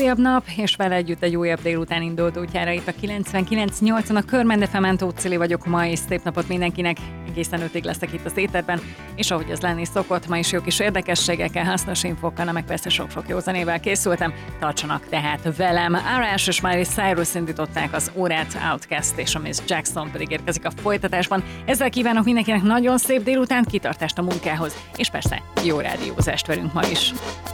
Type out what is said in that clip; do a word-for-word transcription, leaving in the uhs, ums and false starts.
újabb nap, és vele együtt egy újabb délután indult útjára itt a kilencvenkilenc nyolcon a Körmende ef em, Tóth Cili vagyok, ma is szép napot mindenkinek, egészen ötig leszek itt az éterben, és ahogy az lenni szokott, ma is jó kis érdekességekkel, hasznos infókkal, meg persze sok-sok jó zenével készültem, tartsanak tehát velem. Arash és Miley Cyrus indították az órát, Outkast és a Miss Jackson pedig érkezik a folytatásban. Ezzel kívánok mindenkinek nagyon szép délután, kitartást a munkához, és persze jó rádiózást velünk ma is.